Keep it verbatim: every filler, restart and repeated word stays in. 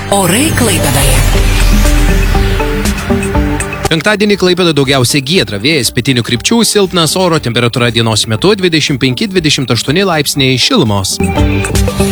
Orai Klaipėdoje. Penktadienį Klaipėdoje daugiausiai giedra, vėjas pietinių krypčių, silpnas oro, temperatūra dienos metu dvidešimt penki dvidešimt aštuoni laipsniai šilumos.